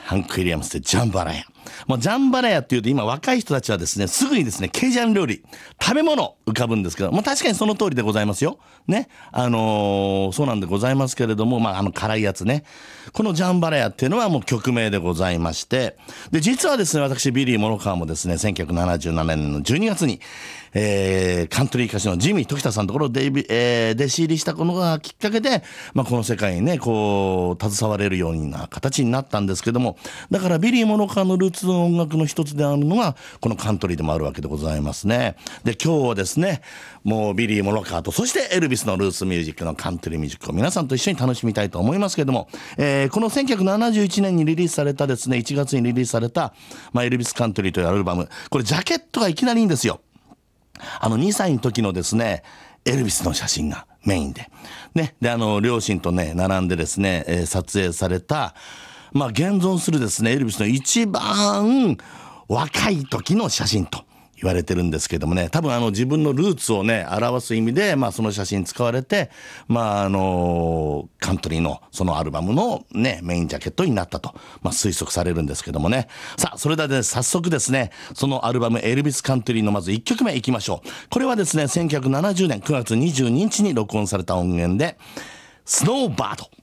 ハンク・ウィリアムスでジャンバラヤ。もうジャンバラヤっていうと今若い人たちはですね、すぐにですね、ケイジャン料理、食べ物浮かぶんですけど、もう確かにその通りでございますよ。ね。そうなんでございますけれども、辛いやつね。このジャンバラヤっていうのはもう曲名でございまして、で、実はですね、私、ビリー・モロカーもですね、1977年の12月に、カントリー歌手のジミー・時田さんのところで弟子入りしたのがきっかけで、この世界にね、こう、携われるような形になったんですけども、だからビリー・モロカーのルーツの音楽の一つであるのが、このカントリーでもあるわけでございますね。で、今日はですね、もうビリー・モロカーと、そしてエルビスのルーツミュージックのカントリーミュージックを皆さんと一緒に楽しみたいと思いますけれども、この1971年にリリースされたですね、1月にリリースされた、エルビスカントリーというアルバム、これジャケットがいきなりいいんですよ。2歳の時のですね、エルビスの写真がメインで。ね。で、両親とね、並んでですね、撮影された、現存するですね、エルビスの一番若い時の写真と言われてるんですけどもね、多分自分のルーツをね、表す意味で、その写真使われて、カントリーのそのアルバムのね、メインジャケットになったと、推測されるんですけどもね。さあ、それではね、早速ですね、そのアルバムエルビスカントリーのまず1曲目いきましょう。これはですね、1970年9月22日に録音された音源で、スノーバード。